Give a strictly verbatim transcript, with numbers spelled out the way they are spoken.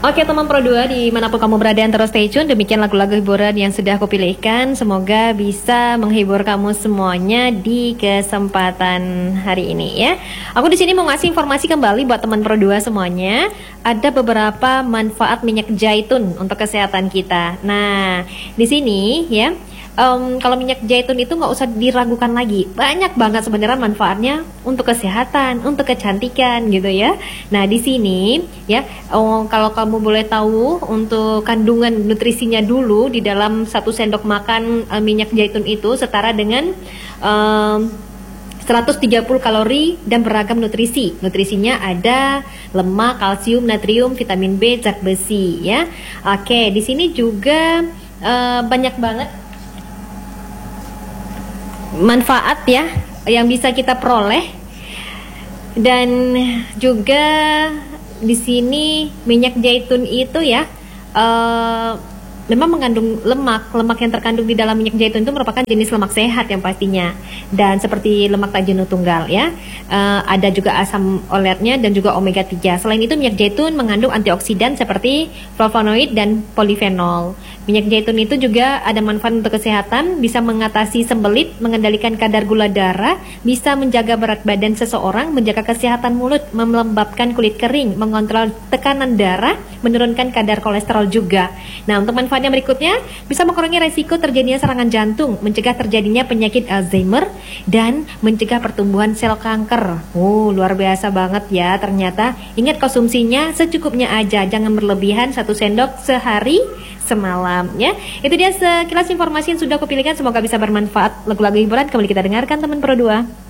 Oke teman Pro dua, dimanapun kamu berada terus stay tune. Demikian lagu-lagu hiburan yang sudah aku pilihkan. Semoga bisa menghibur kamu semuanya di kesempatan hari ini ya. Aku di sini mau ngasih informasi kembali buat teman Pro dua semuanya. Ada beberapa manfaat minyak zaitun untuk kesehatan kita. Nah, di sini ya. Um, kalau minyak zaitun itu nggak usah diragukan lagi, banyak banget sebenarnya manfaatnya untuk kesehatan, untuk kecantikan gitu ya. Nah di sini ya, um, kalau kamu boleh tahu untuk kandungan nutrisinya dulu di dalam satu sendok makan um, minyak zaitun itu setara dengan um, seratus tiga puluh kalori dan beragam nutrisi. Nutrisinya ada lemak, kalsium, natrium, vitamin B, zat besi ya. Oke, di sini juga uh, banyak banget manfaat ya yang bisa kita peroleh, dan juga di sini minyak zaitun itu ya uh, memang mengandung lemak. Lemak yang terkandung di dalam minyak zaitun itu merupakan jenis lemak sehat yang pastinya, dan seperti lemak tak jenuh tunggal ya. Uh, ada juga asam oletnya dan juga omega tiga. Selain itu minyak zaitun mengandung antioksidan seperti flavonoid dan polifenol. Minyak zaitun itu juga ada manfaat untuk kesehatan, bisa mengatasi sembelit, mengendalikan kadar gula darah, bisa menjaga berat badan seseorang, menjaga kesehatan mulut, melembabkan kulit kering, mengontrol tekanan darah, menurunkan kadar kolesterol juga. Nah, untuk manfaatnya berikutnya, bisa mengurangi resiko terjadinya serangan jantung, mencegah terjadinya penyakit Alzheimer, dan mencegah pertumbuhan sel kanker. Oh, luar biasa banget ya ternyata. Ingat konsumsinya secukupnya aja, jangan berlebihan, satu sendok sehari semalam ya. Itu dia sekilas informasi yang sudah aku pilihkan, semoga bisa bermanfaat. Lagu-lagu hiburan kembali kita dengarkan teman Pro dua.